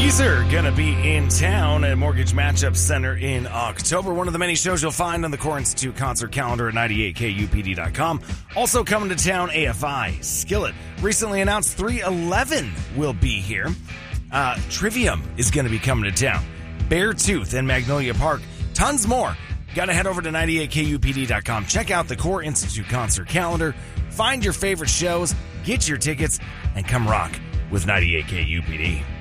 Weezer going to be in town at Mortgage Matchup Center in October. One of the many shows you'll find on the Core Institute concert calendar at 98kupd.com. Also coming to town, AFI, Skillet. Recently announced 311 will be here. Trivium is going to be coming to town. Beartooth and Magnolia Park. Tons more. Got to head over to 98kupd.com. Check out the Core Institute concert calendar. Find your favorite shows, get your tickets, and come rock with 98KUPD.